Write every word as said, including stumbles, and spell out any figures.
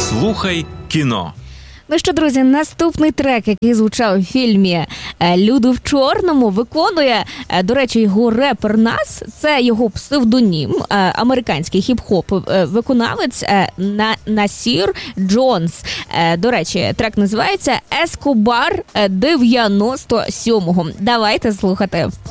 Слухай кіно. Ну що, друзі, наступний трек, який звучав у фільмі «Люди в чорному», виконує, до речі, його репер Нас, це його псевдонім, американський хіп-хоп виконавець Насір Джонс. До речі, трек називається «Ескобар дев'яносто сьомого». Давайте слухати.